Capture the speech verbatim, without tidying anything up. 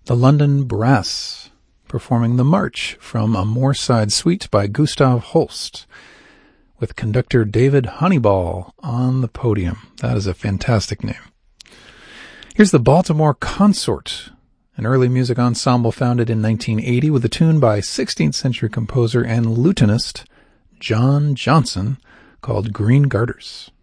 The London Brass, performing the March from a Moorside Suite by Gustav Holst, with conductor David Honeyball on the podium. That is a fantastic name. Here's the Baltimore Consort, an early music ensemble founded in nineteen eighty with a tune by sixteenth century composer and lutenist John Johnson called Green Garters.